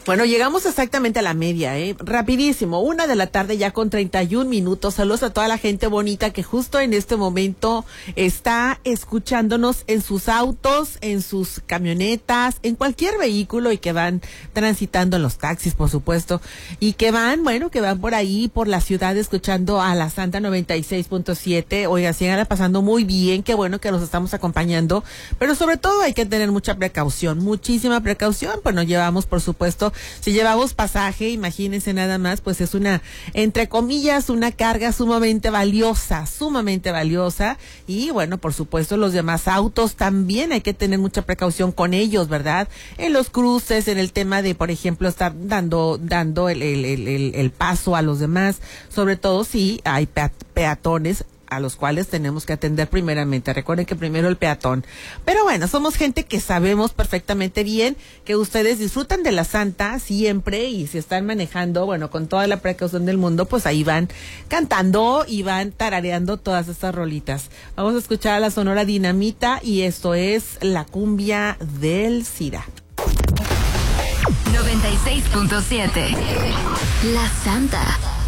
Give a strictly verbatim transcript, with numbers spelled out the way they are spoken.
Bueno, llegamos exactamente a la media, ¿eh? Rapidísimo, una de la tarde ya con treinta y un minutos. Saludos a toda la gente bonita que justo en este momento está escuchándonos en sus autos, en sus camionetas, en cualquier vehículo y que van transitando en los taxis, por supuesto, y que van, bueno, que van por ahí, por la ciudad, escuchando a la Santa noventa y seis punto siete. Oiga, sigan pasando muy bien, qué bueno que los estamos acompañando, pero sobre todo hay que tener mucha precaución, muchísima precaución, pues nos llevamos, por supuesto, si llevamos pasaje, imagínense nada más, pues es una, entre comillas, una carga sumamente valiosa, sumamente valiosa. Y bueno, por supuesto, los demás autos también hay que tener mucha precaución con ellos, ¿verdad? En los cruces, en el tema de, por ejemplo, estar dando, dando el, el, el, el paso a los demás, sobre todo si hay peatones a los cuales tenemos que atender primeramente. Recuerden que primero el peatón. Pero bueno, somos gente que sabemos perfectamente bien que ustedes disfrutan de la Santa siempre, y si están manejando, bueno, con toda la precaución del mundo, pues ahí van cantando y van tarareando todas estas rolitas. Vamos a escuchar a la Sonora Dinamita y esto es La Cumbia del Cira. noventa y seis punto siete La Santa.